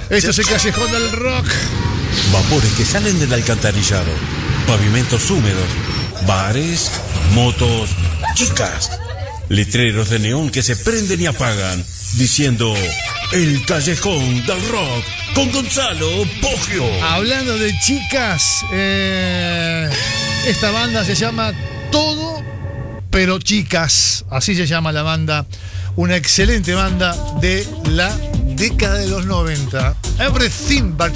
Esto es el Callejón del Rock. Vapores que salen del alcantarillado, pavimentos húmedos, bares, motos, chicas, letreros de neón que se prenden y apagan, diciendo el Callejón del Rock con Gonzalo Poggio. Hablando de chicas, esta banda se llama Todo Pero Chicas, así se llama la banda, una excelente banda de la década de los 90. Everything But